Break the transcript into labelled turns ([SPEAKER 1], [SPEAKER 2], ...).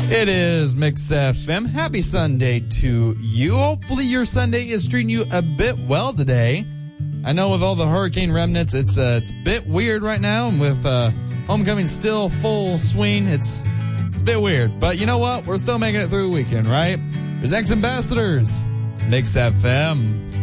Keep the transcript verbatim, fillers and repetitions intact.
[SPEAKER 1] It is Mix F M. Happy Sunday to you. Hopefully your Sunday is treating you a bit well today. I know with all the hurricane remnants, it's, uh, it's a bit weird right now. And with uh, homecoming still full swing, it's, it's a bit weird. But you know what? We're still making it through the weekend, right? There's X Ambassadors. Mix F M.